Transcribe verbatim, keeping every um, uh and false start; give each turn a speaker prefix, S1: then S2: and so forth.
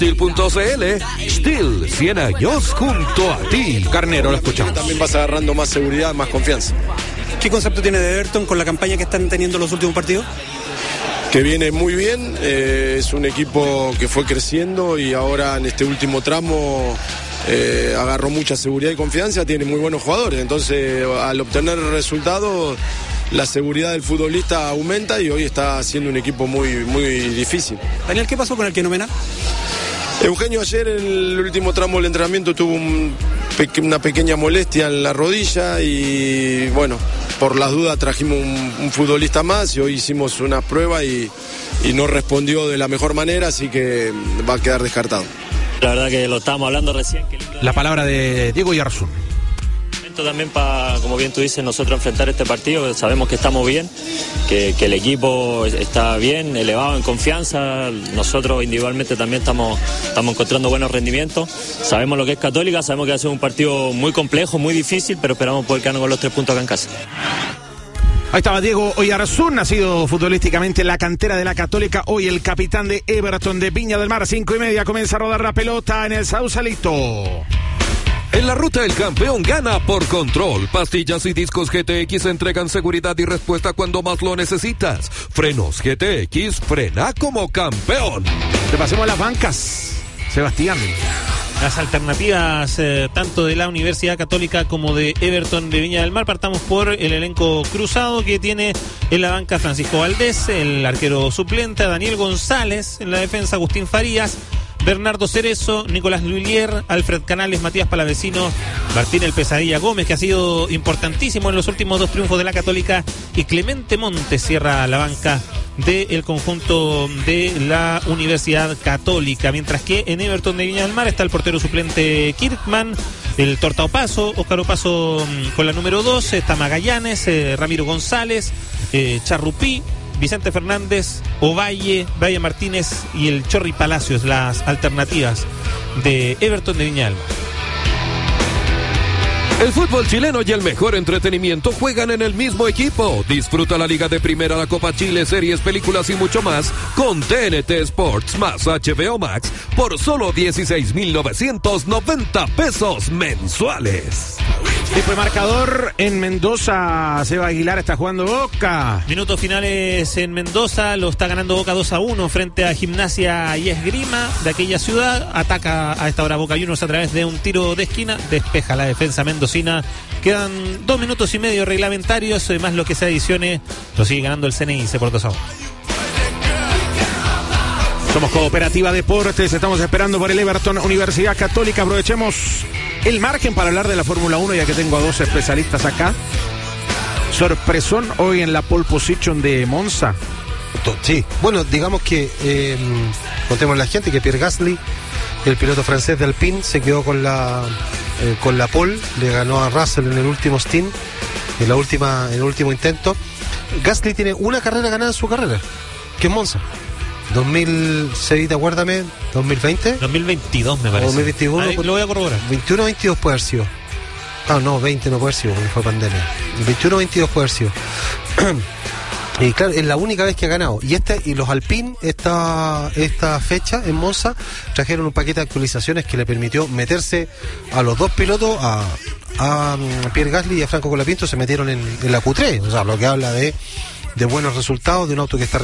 S1: Steel punto c l. Steel, cien años junto a ti. Carnero, lo escuchamos.
S2: También vas agarrando más seguridad, más confianza.
S3: ¿Qué concepto tiene de Everton con la campaña que están teniendo los últimos partidos?
S2: Que viene muy bien, eh, es un equipo que fue creciendo y ahora en este último tramo eh, agarró mucha seguridad y confianza, tiene muy buenos jugadores, entonces al obtener resultados la seguridad del futbolista aumenta y hoy está siendo un equipo muy, muy difícil.
S3: Daniel, ¿qué pasó con el Kenomena?
S2: Eugenio ayer en el último tramo del entrenamiento tuvo un, una pequeña molestia en la rodilla y bueno, por las dudas trajimos un, un futbolista más y hoy hicimos una prueba y, y no respondió de la mejor manera, así que va a quedar descartado.
S4: La verdad que lo estábamos hablando recién. Que
S1: la palabra de Diego Oyarzún.
S4: También para, como bien tú dices, nosotros enfrentar este partido, sabemos que estamos bien, que, que el equipo está bien, elevado en confianza, nosotros individualmente también estamos, estamos encontrando buenos rendimientos, sabemos lo que es Católica, sabemos que va a ser un partido muy complejo, muy difícil, pero esperamos poder quedarnos con los tres puntos acá en casa.
S1: Ahí estaba Diego Oyarzún, nacido futbolísticamente en la cantera de la Católica, hoy el capitán de Everton de Viña del Mar. Cinco y media, comienza a rodar la pelota en el Sausalito. En la ruta el campeón gana por Control. Pastillas y discos G T X entregan seguridad y respuesta cuando más lo necesitas. Frenos G T X, frena como campeón. Te pasemos a las bancas, Sebastián.
S5: Las alternativas eh, tanto de la Universidad Católica como de Everton de Viña del Mar. Partamos por el elenco cruzado que tiene en la banca Francisco Valdés, el arquero suplente, Daniel González, en la defensa Agustín Farías, Bernardo Cerezo, Nicolás Lhuillier, Alfred Canales, Matías Palavecino, Martín el Pesadilla Gómez, que ha sido importantísimo en los últimos dos triunfos de la Católica, y Clemente Montes cierra la banca del conjunto de la Universidad Católica, mientras que en Everton de Viña del Mar está el portero suplente Kirkman, el Torta Opaso, Óscar Opaso con la número dos, está Magallanes, eh, Ramiro González, eh, Charrupí, Vicente Fernández, Ovalle, Brian Martínez y el Chorri Palacios, las alternativas de Everton de Viña del Mar.
S1: El fútbol chileno y el mejor entretenimiento juegan en el mismo equipo. Disfruta la Liga de Primera, la Copa Chile, series, películas y mucho más con T N T Sports más H B O Max por solo dieciséis mil novecientos noventa pesos mensuales.
S6: Tipo de marcador en Mendoza, Seba Aguilar está jugando Boca.
S5: Minutos finales en Mendoza, lo está ganando Boca dos a uno frente a Gimnasia y Esgrima de aquella ciudad. Ataca a esta hora Boca Juniors a través de un tiro de esquina, despeja la defensa mendocina. Quedan dos minutos y medio reglamentarios, además lo que se adicione, lo sigue ganando el C N I C por dos a uno.
S6: Somos Cooperativa Deportes, estamos esperando por el Everton Universidad Católica. Aprovechemos el margen para hablar de la Fórmula uno, ya que tengo a dos especialistas acá. Sorpresón hoy en la pole position de Monza.
S7: Sí, bueno, digamos que eh, contemos a la gente que Pierre Gasly, el piloto francés de Alpine, se quedó con la eh, con la pole, le ganó a Russell en el último stint, en la última, en el último intento. Gasly tiene una carrera ganada en su carrera, que es Monza. dos mil seis, acuérdame, dos mil veinte.
S5: dos mil veintidós me parece.
S7: dos mil veintiuno.
S5: Ahí lo voy a corroborar.
S7: veintiuno veintidós puede haber sido. Ah, no, veinte no puede haber sido porque fue pandemia. veintiuno veintidós puede haber sido. Y claro, es la única vez que ha ganado. Y este y los Alpine, esta, esta fecha en Monza, trajeron un paquete de actualizaciones que le permitió meterse a los dos pilotos, a, a Pierre Gasly y a Franco Colapinto, se metieron en, en la Q tres. O sea, lo que habla de, de buenos resultados, de un auto que está